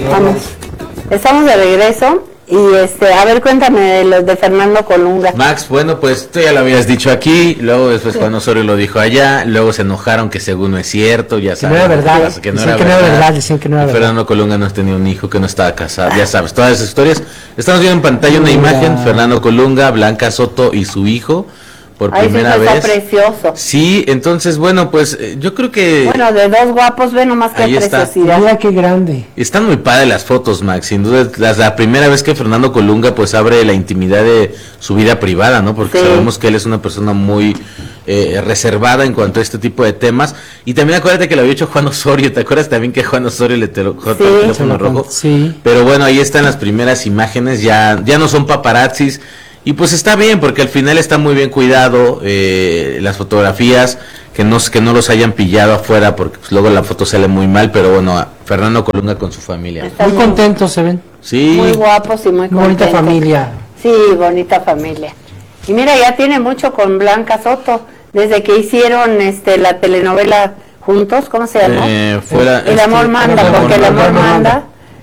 Estamos de regreso y a ver, cuéntame de los de Fernando Colunga. Max, bueno, pues tú ya lo habías dicho aquí, luego después Juan Osorio lo dijo allá, luego se enojaron que según no es cierto, ya sabes. No era verdad, que no era verdad, decían que no era verdad. Fernando Colunga no tenía un hijo, que no estaba casado, ya sabes, todas esas historias. Estamos viendo en pantalla una imagen, Fernando Colunga, Blanca Soto y su hijo. Por primera vez. Está precioso. Sí, entonces, bueno, pues yo creo que... Bueno, de dos guapos, ve nomás qué preciosidad. Mira qué grande. Están muy padres las fotos, Max, sin duda. La primera vez que Fernando Colunga pues abre la intimidad de su vida privada, ¿no? Porque sabemos que él es una persona muy reservada en cuanto a este tipo de temas. Y también acuérdate que lo había hecho Juan Osorio. ¿Te acuerdas también que Juan Osorio le tocó el teléfono rojo? Sí. Pero bueno, ahí están las primeras imágenes. Ya no son paparazzis. Y pues está bien, porque al final está muy bien cuidado las fotografías, que no los hayan pillado afuera, porque pues luego la foto sale muy mal, pero bueno, Fernando Colunga con su familia. Están muy contentos se ven. Sí. Muy guapos y muy contentos. Bonita familia. Sí, bonita familia. Y mira, ya tiene mucho con Blanca Soto, desde que hicieron la telenovela juntos, ¿cómo se llamó? El amor manda, porque el amor manda.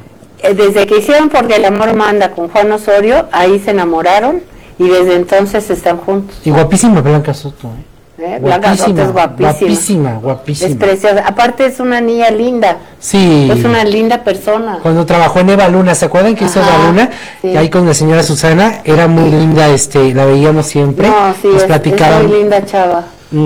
Desde que hicieron Porque el amor manda con Juan Osorio, ahí se enamoraron y desde entonces están juntos. Y guapísima Blanca Soto, Blanca Soto es guapísima. Es preciosa. Aparte es una niña linda. Sí. Es una linda persona. Cuando trabajó en Eva Luna, ¿se acuerdan que hizo Eva Luna? Sí. Y ahí con la señora Susana, era muy linda, la veíamos siempre. No, sí, platicaban. Es muy linda chava. Y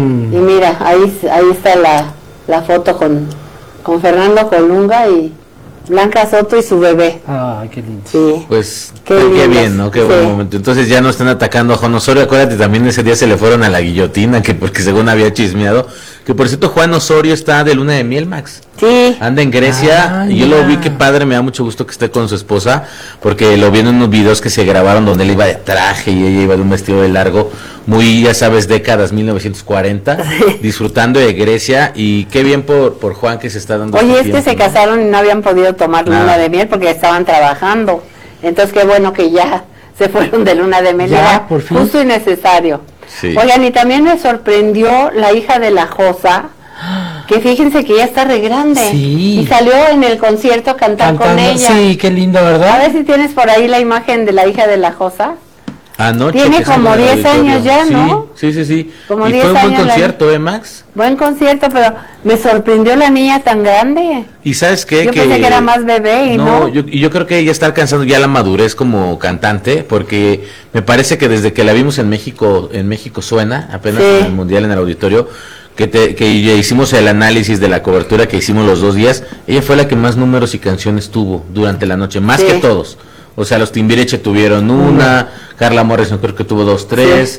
mira, ahí está la foto con Fernando Colunga y Blanca Soto y su bebé. Ay, qué lindo. Sí. Pues qué bien, ¿no? Qué buen momento. Entonces ya no están atacando a Juan Osorio. Acuérdate, también ese día se le fueron a la guillotina, que porque según había chismeado. Que por cierto, Juan Osorio está de luna de miel, Max. Sí. Anda en Grecia. Y yo lo vi, qué padre, me da mucho gusto que esté con su esposa, porque lo vi en unos videos que se grabaron donde él iba de traje y ella iba de un vestido de largo, muy, ya sabes, décadas 1940, disfrutando de Grecia. Y qué bien por Juan, que se está dando. Oye, es que se casaron y no habían podido tomar luna de miel porque estaban trabajando. Entonces qué bueno que ya se fueron de luna de miel. Ya, por fin. Justo y necesario. Sí. Oigan, y también me sorprendió la hija de la Josa, que fíjense que ya está re grande. Sí. Y salió en el concierto a cantar con ella. Sí, qué lindo, ¿verdad? A ver si tienes por ahí la imagen de la hija de la Josa. Anoche, tiene como 10 años ya, ¿no? Sí. Como y 10 fue un buen años concierto, Max? Buen concierto, pero me sorprendió la niña tan grande. ¿Y sabes qué? Yo pensé que era más bebé y no. Yo creo que ella está alcanzando ya la madurez como cantante, porque me parece que desde que la vimos en México suena, apenas en el Mundial, en el auditorio, que hicimos el análisis de la cobertura que hicimos los 2 días, ella fue la que más números y canciones tuvo durante la noche, más que todos. O sea, los Timbiriche tuvieron una, Carla Morrison creo que tuvo 2, 3,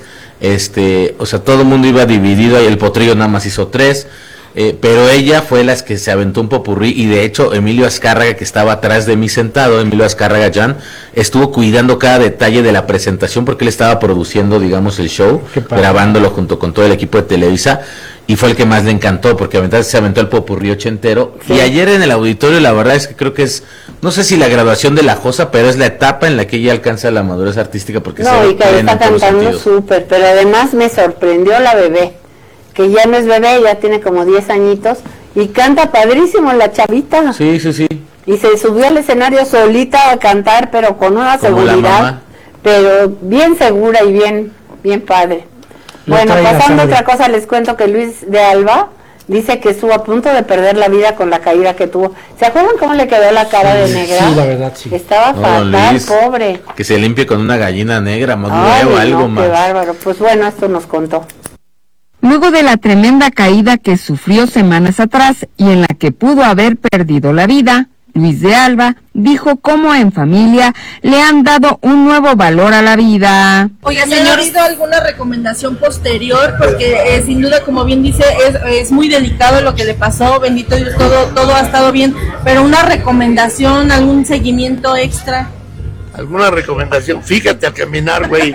o sea, todo el mundo iba dividido, y el Potrillo nada más hizo 3, pero ella fue las que se aventó un popurrí, y de hecho Emilio Azcárraga, que estaba atrás de mí sentado, Emilio Azcárraga Jan, estuvo cuidando cada detalle de la presentación, porque él estaba produciendo, digamos, el show, grabándolo junto con todo el equipo de Televisa, y fue el que más le encantó, porque se aventó el popurrí ochentero. Y ayer en el auditorio, la verdad es que creo que es, no sé si la graduación de la Josa, pero es la etapa en la que ella alcanza la madurez artística, porque y que está cantando súper, pero además me sorprendió la bebé, que ya no es bebé, ya tiene como 10 añitos, y canta padrísimo la chavita. Sí. Y se subió al escenario solita a cantar, pero con una seguridad, pero bien segura y bien padre. Bueno, pasando a otra cosa, les cuento que Luis de Alba dice que estuvo a punto de perder la vida con la caída que tuvo. ¿Se acuerdan cómo le quedó la cara de negra? Sí, la verdad, sí. Estaba fatal, Luis, pobre. Que se limpie con una gallina negra, más nuevo, algo más. Qué bárbaro. Pues bueno, esto nos contó. Luego de la tremenda caída que sufrió semanas atrás y en la que pudo haber perdido la vida, Luis de Alba dijo cómo en familia le han dado un nuevo valor a la vida. Oiga, señor, ¿ha habido alguna recomendación posterior? Porque sin duda, como bien dice, es muy delicado lo que le pasó, bendito Dios, todo ha estado bien, pero una recomendación, algún seguimiento extra. ¿Alguna recomendación? Fíjate a caminar, güey.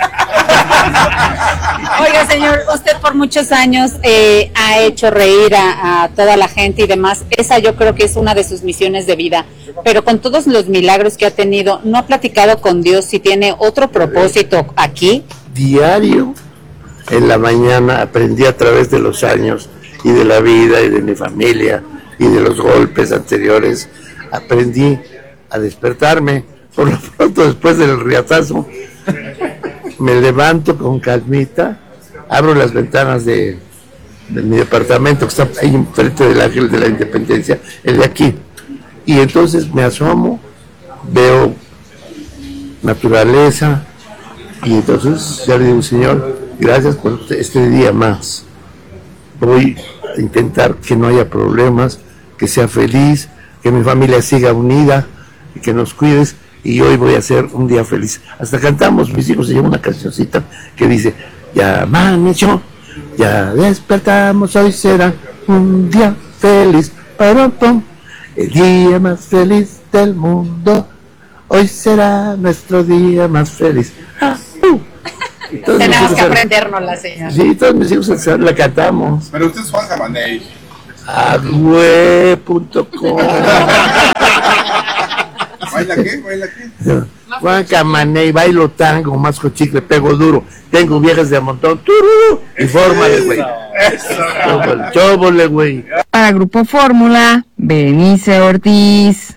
Oiga, señor, usted por muchos años ha hecho reír a toda la gente y demás. Esa yo creo que es una de sus misiones de vida. Pero con todos los milagros que ha tenido, ¿no ha platicado con Dios si tiene otro propósito aquí? Diario, en la mañana, aprendí a través de los años y de la vida y de mi familia y de los golpes anteriores aprendí a despertarme. Por lo pronto, después del riatazo, me levanto con calmita, abro las ventanas de mi departamento, que está ahí enfrente del Ángel de la Independencia, el de aquí. Y entonces me asomo, veo naturaleza, y entonces ya le digo, Señor, gracias por este día más. Voy a intentar que no haya problemas, que sea feliz, que mi familia siga unida, y que nos cuides, y hoy voy a hacer un día feliz. Hasta cantamos, mis hijos se llaman una cancioncita que dice, ya amaneció, ya despertamos, hoy será un día feliz, el día más feliz del mundo, hoy será nuestro día más feliz. Tenemos que aprendérnosla, señor. Sí, todos mis hijos la cantamos. Pero usted es Juan Camaney. Agüe.com. ¿Baila qué? Juan Camaney, bailo tango, masco chicle, pego duro, tengo viejas de a montón, y fórmale, güey. Chóbole, güey. Para Grupo Fórmula, Berenice Ortiz.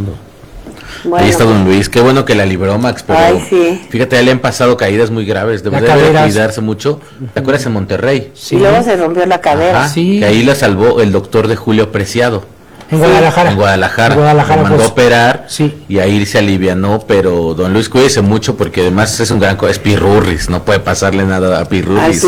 Bueno, ahí está don Luis, qué bueno que la libró Max, pero ay, sí. Fíjate, ya le han pasado caídas muy graves, debe cuidarse mucho. ¿Te acuerdas en Monterrey? Sí. Y luego se rompió la cadera. Ajá, sí. Que ahí la salvó el doctor de Julio Preciado. En Guadalajara. En Guadalajara. Lo mandó a operar, y ahí se alivianó, pero don Luis, cuídese mucho porque además es un gran... es Pirurris, no puede pasarle nada a Pirurris.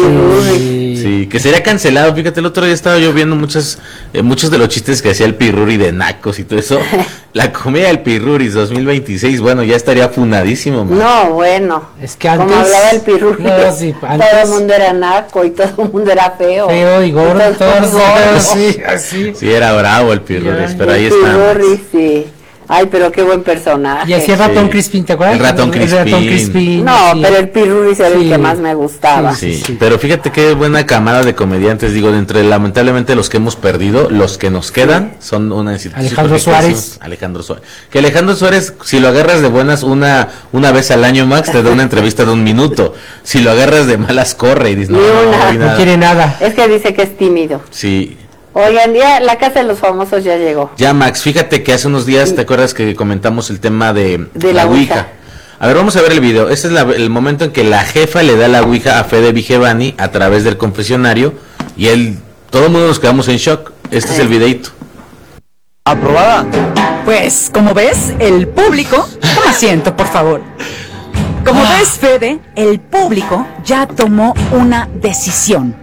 Sí, que sería cancelado. Fíjate, el otro día estaba yo viendo muchos de los chistes que hacía el Pirurri de nacos y todo eso. La comedia del Pirurris 2026, bueno, ya estaría funadísimo, man. No, bueno. Es que antes... como hablaba el Pirurri, no, sí, antes, todo el mundo era naco y todo el mundo era feo. Feo y gordo, sí, así. Sí, era bravo el Pirurris, pero ahí está. Pirurris, sí. Ay, pero qué buen personaje. Y hacía Ratón Crispín, ¿te acuerdas? El Ratón Crispín. No, pero el Pirurris era el que más me gustaba. Sí, pero fíjate qué buena camada de comediantes, digo, de entre lamentablemente los que hemos perdido, los que nos quedan son una institución. Alejandro Suárez. Que Alejandro Suárez, si lo agarras de buenas una vez al año, Max, te da una entrevista de 1 minuto. Si lo agarras de malas, corre y dices, no quiere nada. Es que dice que es tímido. Sí. Oigan, ya la casa de los famosos ya llegó. Ya, Max, fíjate que hace unos días, ¿te acuerdas que comentamos el tema de la Ouija? A ver, vamos a ver el video. Este es el momento en que la jefa le da la Ouija a Fede Vigevani a través del confesionario y todo el mundo nos quedamos en shock. Este es el videito. ¿Aprobada? Pues, como ves, el público... Toma asiento, por favor. Como ves, Fede, el público ya tomó una decisión.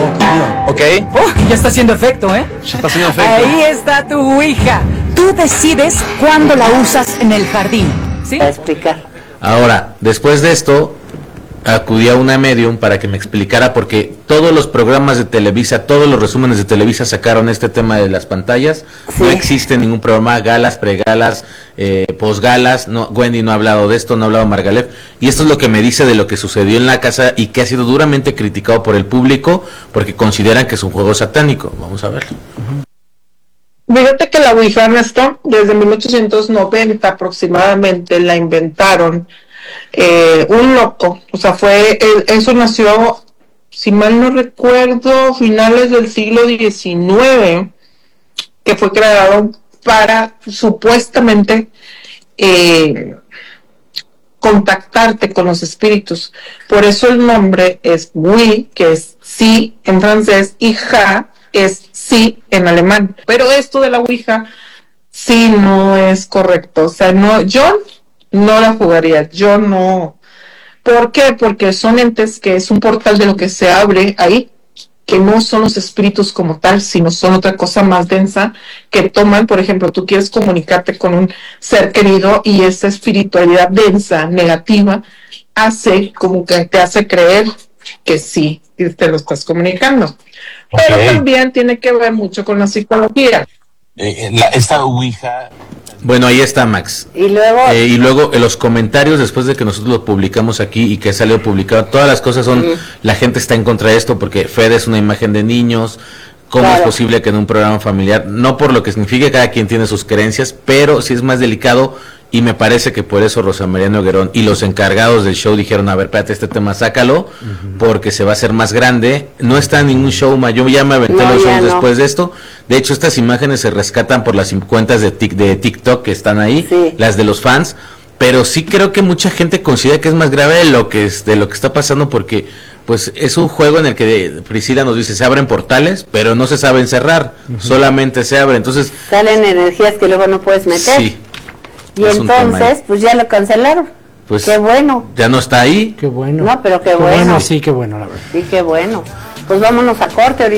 Ok. Ya está haciendo efecto, ¿eh? Ya está haciendo efecto. Ahí está tu Ouija. Tú decides cuándo la usas en el jardín, ¿sí? Para explicar. Ahora, después de esto, acudí a una medium para que me explicara, porque todos los programas de Televisa, todos los resúmenes de Televisa sacaron este tema de las pantallas. Sí. No existe ningún programa, galas, pregalas, posgalas. No, Wendy no ha hablado de esto, no ha hablado Margalef. Y esto es lo que me dice de lo que sucedió en la casa y que ha sido duramente criticado por el público porque consideran que es un juego satánico. Vamos a verlo. Fíjate que la Ouija, Ernesto, desde 1890 aproximadamente la inventaron un loco, o sea, eso nació, si mal no recuerdo, finales del siglo XIX, que fue creado para supuestamente contactarte con los espíritus. Por eso el nombre es oui, que es sí en francés, y ja es sí en alemán. Pero esto de la Ouija sí no es correcto. O sea, no, yo no la jugaría, yo no. ¿Por qué? Porque son entes que es un portal de lo que se abre ahí, que no son los espíritus como tal, sino son otra cosa más densa que toman. Por ejemplo, tú quieres comunicarte con un ser querido y esa espiritualidad densa, negativa, hace como que te hace creer que sí, te lo estás comunicando. Pero también tiene que ver mucho con la psicología. Esta Ouija... Bueno, ahí está, Max. Y luego en los comentarios, después de que nosotros lo publicamos aquí y que salió publicado, todas las cosas son, la gente está en contra de esto porque Fede es una imagen de niños. ¿Cómo es posible que en un programa familiar, no por lo que signifique, cada quien tiene sus creencias, pero sí es más delicado y me parece que por eso Rosa María Noguerón y los encargados del show dijeron, a ver, espérate, este tema sácalo, porque se va a hacer más grande. No está en ningún show más, yo ya me aventé los shows después de esto. De hecho, estas imágenes se rescatan por las cuentas de TikTok que están ahí, las de los fans, pero sí creo que mucha gente considera que es más grave de lo que está pasando, porque pues es un juego en el que Priscila nos dice, se abren portales, pero no se saben cerrar, solamente se abren, entonces... Salen energías que luego no puedes meter. Sí. Y entonces, pues ya lo cancelaron. Pues qué bueno. Ya no está ahí. Qué bueno. No, pero qué bueno. Sí, qué bueno, la verdad. Sí, qué bueno. Pues vámonos a corte ahorita.